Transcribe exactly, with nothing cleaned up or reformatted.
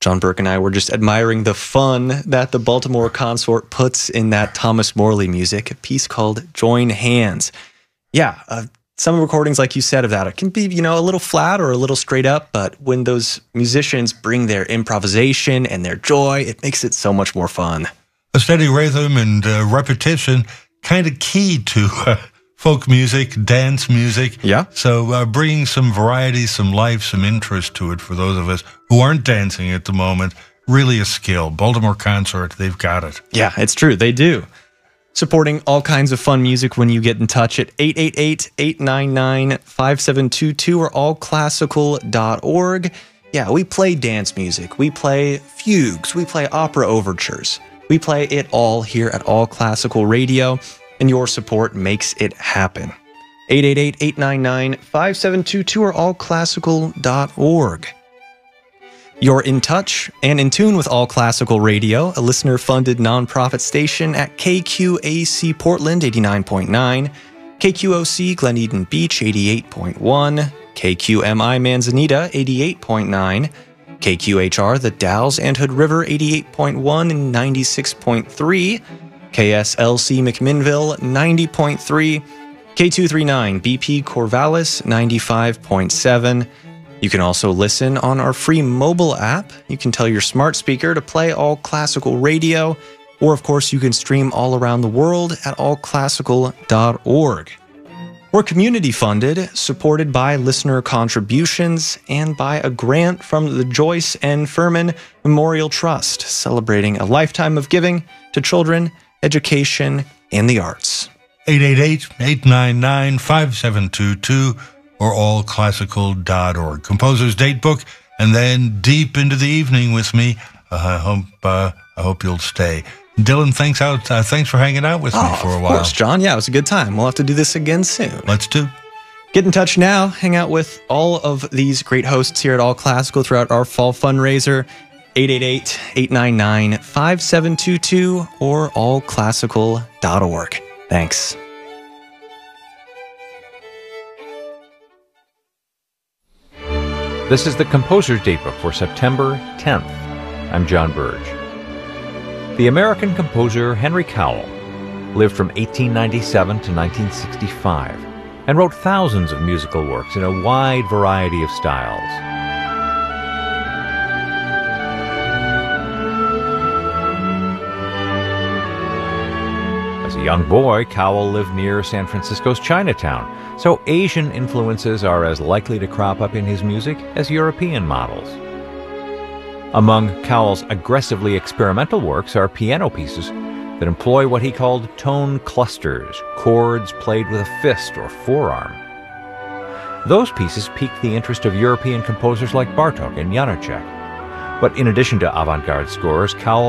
John Burke and I were just admiring the fun that the Baltimore Consort puts in that Thomas Morley music, a piece called Join Hands. Yeah, uh, some recordings, like you said, of that, it can be, you know, a little flat or a little straight up, but when those musicians bring their improvisation and their joy, it makes it so much more fun. A steady rhythm and uh, repetition, kind of key to uh, folk music, dance music. Yeah. So uh, bringing some variety, some life, some interest to it for those of us who aren't dancing at the moment, really a skill. Baltimore Consort, they've got it. Yeah, it's true. They do. Supporting all kinds of fun music when you get in touch at eight eight eight, eight nine nine, five seven two two or all classical dot org. Yeah, we play dance music. We play fugues. We play opera overtures. We play it all here at All Classical Radio, and your support makes it happen. eight eight eight, eight nine nine, five seven two two or all classical dot org. You're in touch and in tune with All Classical Radio, a listener-funded nonprofit station at K Q A C Portland eighty-nine point nine, K Q O C Glen Eden Beach eighty-eight point one, K Q M I Manzanita eighty-eight point nine, K Q H R The Dalles and Hood River eighty-eight point one and ninety-six point three, K S L C McMinnville ninety point three, K two thirty-nine B P Corvallis ninety-five point seven. You can also listen on our free mobile app. You can tell your smart speaker to play All Classical Radio, or of course you can stream all around the world at all classical dot org. We're community funded, supported by listener contributions, and by a grant from the Joyce N. Furman Memorial Trust, celebrating a lifetime of giving to children, education, and the arts. eight eight eight, eight nine nine, five seven two two or all classical dot org. Composer's Date Book, and then deep into the evening with me. Uh, I hope uh, I hope you'll stay. Dylan, thanks out. Uh, thanks for hanging out with oh, me for a while. Of course, John. Yeah, it was a good time. We'll have to do this again soon. Let's do. Get in touch now. Hang out with all of these great hosts here at All Classical throughout our fall fundraiser. eight eight eight, eight nine nine, five seven two two or all classical dot org. Thanks. This is the Composer's Datebook for September tenth. I'm John Burge. The American composer Henry Cowell lived from eighteen ninety-seven to nineteen sixty-five and wrote thousands of musical works in a wide variety of styles. As a young boy, Cowell lived near San Francisco's Chinatown, so Asian influences are as likely to crop up in his music as European models. Among Cowell's aggressively experimental works are piano pieces that employ what he called tone clusters, chords played with a fist or forearm. Those pieces piqued the interest of European composers like Bartók and Janacek. But in addition to avant-garde scores, Cowell